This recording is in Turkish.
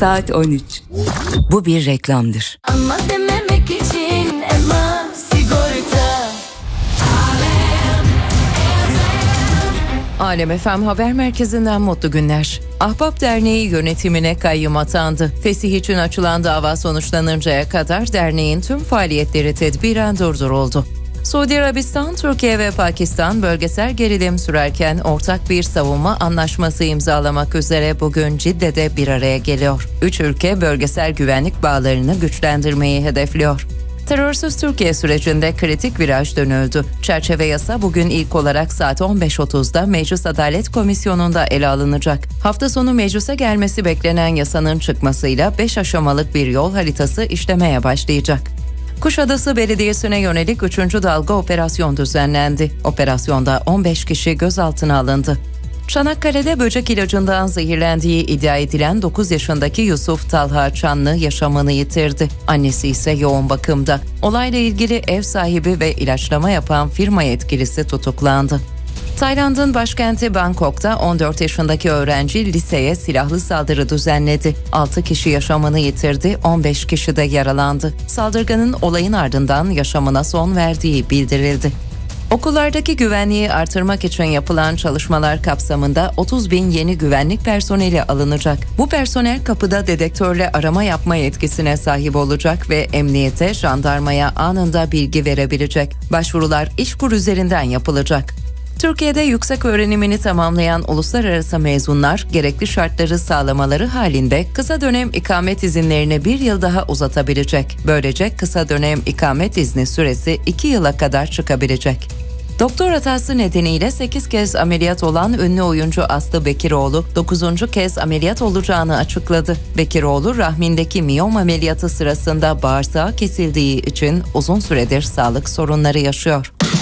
Saat 13. Bu bir reklamdır. Ama dememek için Ema Sigorta. Alem FM Haber Merkezi'nden mutlu günler. Ahbap Derneği yönetimine kayyum atandı. Fesih için açılan dava sonuçlanıncaya kadar derneğin tüm faaliyetleri tedbiren durduruldu. Suudi Arabistan, Türkiye ve Pakistan bölgesel gerilim sürerken ortak bir savunma anlaşması imzalamak üzere bugün Cidde'de bir araya geliyor. 3 ülke bölgesel güvenlik bağlarını güçlendirmeyi hedefliyor. Terörsüz Türkiye sürecinde kritik viraj dönüldü. Çerçeve yasa bugün ilk olarak saat 15.30'da Meclis Adalet Komisyonu'nda ele alınacak. Hafta sonu meclise gelmesi beklenen yasanın çıkmasıyla 5 aşamalık bir yol haritası işlemeye başlayacak. Kuşadası Belediyesi'ne yönelik 3. dalga operasyon düzenlendi. Operasyonda 15 kişi gözaltına alındı. Çanakkale'de böcek ilacından zehirlendiği iddia edilen 9 yaşındaki Yusuf Talha Çanlı yaşamını yitirdi. Annesi ise yoğun bakımda. Olayla ilgili ev sahibi ve ilaçlama yapan firma yetkilisi tutuklandı. Tayland'ın başkenti Bangkok'ta 14 yaşındaki öğrenci liseye silahlı saldırı düzenledi. 6 kişi yaşamını yitirdi, 15 kişi de yaralandı. Saldırganın olayın ardından yaşamına son verdiği bildirildi. Okullardaki güvenliği artırmak için yapılan çalışmalar kapsamında 30.000 yeni güvenlik personeli alınacak. Bu personel kapıda dedektörle arama yapma yetkisine sahip olacak ve emniyete, jandarmaya anında bilgi verebilecek. Başvurular İşkur üzerinden yapılacak. Türkiye'de yüksek öğrenimini tamamlayan uluslararası mezunlar gerekli şartları sağlamaları halinde kısa dönem ikamet izinlerini 1 yıl daha uzatabilecek. Böylece kısa dönem ikamet izni süresi 2 yıla kadar çıkabilecek. Doktor hatası nedeniyle 8 kez ameliyat olan ünlü oyuncu Aslı Bekiroğlu 9. kez ameliyat olacağını açıkladı. Bekiroğlu rahmindeki miyom ameliyatı sırasında bağırsağı kesildiği için uzun süredir sağlık sorunları yaşıyor.